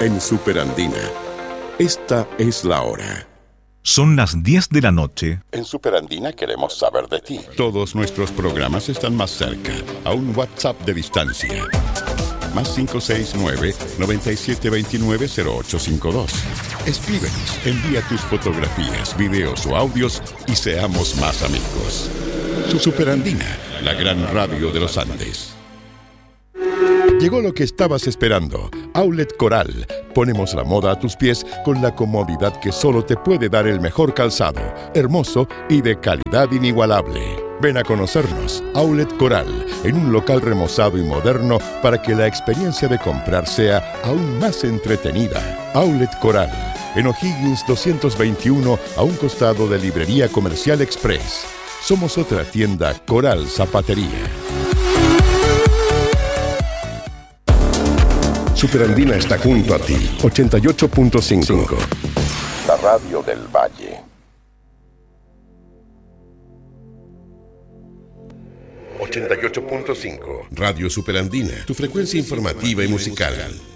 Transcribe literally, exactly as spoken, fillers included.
en Superandina. Esta es la hora. Son las diez de la noche. En Superandina queremos saber de ti. Todos nuestros programas están más cerca, a un WhatsApp de distancia. Más cinco seis nueve, nueve siete dos nueve, cero ocho cinco dos. Escríbenos, envía tus fotografías, videos o audios y seamos más amigos. Superandina, la gran radio de los Andes. Llegó lo que estabas esperando. Outlet Coral. Ponemos la moda a tus pies con la comodidad que solo te puede dar el mejor calzado, hermoso y de calidad inigualable. Ven a conocernos, Outlet Coral, en un local remozado y moderno para que la experiencia de comprar sea aún más entretenida. Outlet Coral, en O'Higgins doscientos veintiuno, a un costado de Librería Comercial Express. Somos otra tienda Coral Zapatería. Superandina está junto a ti. ochenta y ocho punto cinco. La radio del Valle. ochenta y ocho punto cinco. Radio Superandina, tu frecuencia informativa y musical.